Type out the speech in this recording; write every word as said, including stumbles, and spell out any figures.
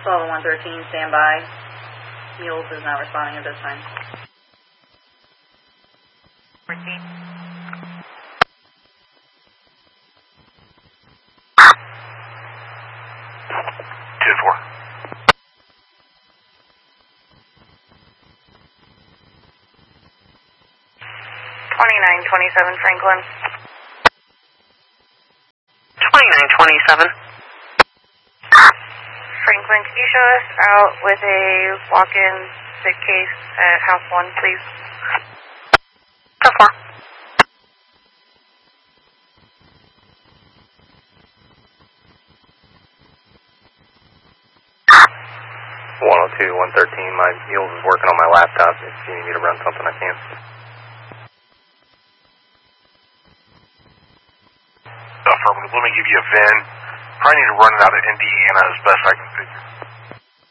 twelve one thirteen, stand by. Mules is not responding at this time. Proceed. two four. twenty-nine twenty-seven Franklin. twenty-nine twenty-seven. Franklin, could you show us out with a walk-in sick case at house one, please? ten four. one oh two, one thirteen, my Mules is working on my laptop. If you need me to run something, I can. Affirmative. Let me give you a V I N. Probably need to run it out of Indiana as best I can figure.